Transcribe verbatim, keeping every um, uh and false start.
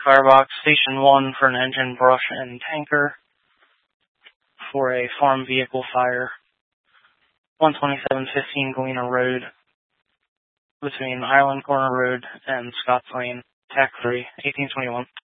Firebox, Station one for an engine, brush, and tanker. For a farm vehicle fire. one twenty-seven fifteen Galena Road. Between Island Corner Road and Scotts Lane. T A C three, eighteen twenty-one.